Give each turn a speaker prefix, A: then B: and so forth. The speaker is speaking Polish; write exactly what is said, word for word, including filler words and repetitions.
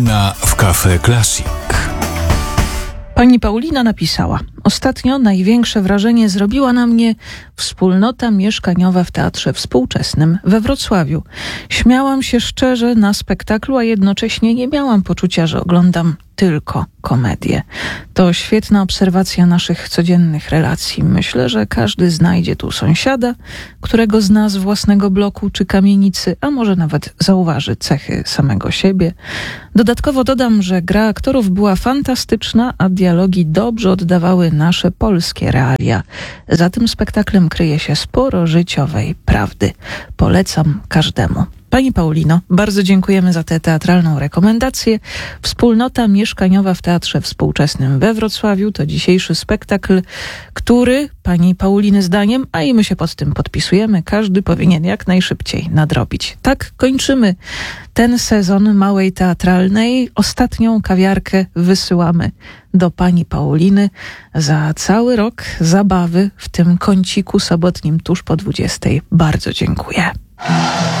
A: Na w Cafe Classic.
B: Pani Paulina napisała: ostatnio największe wrażenie zrobiła na mnie wspólnota mieszkaniowa w Teatrze Współczesnym we Wrocławiu. Śmiałam się szczerze na spektaklu, a jednocześnie nie miałam poczucia, że oglądam tylko komedię. To świetna obserwacja naszych codziennych relacji. Myślę, że każdy znajdzie tu sąsiada, którego zna z własnego bloku czy kamienicy, a może nawet zauważy cechy samego siebie. Dodatkowo dodam, że gra aktorów była fantastyczna, a dialogi dobrze oddawały nasze polskie realia. Za tym spektaklem kryje się sporo życiowej prawdy. Polecam każdemu. Pani Paulino, bardzo dziękujemy za tę teatralną rekomendację. Wspólnota mieszkaniowa w Teatrze Współczesnym we Wrocławiu to dzisiejszy spektakl, który pani Pauliny zdaniem, a i my się pod tym podpisujemy, każdy powinien jak najszybciej nadrobić. Tak kończymy ten sezon Małej Teatralnej. Ostatnią kawiarkę wysyłamy do pani Pauliny za cały rok zabawy w tym kąciku sobotnim tuż po dwudziestej. Bardzo dziękuję.